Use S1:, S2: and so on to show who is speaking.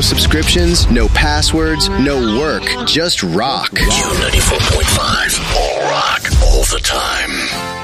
S1: subscriptions, no passwords, no work, just rock.
S2: Q94.5. All rock, all the time.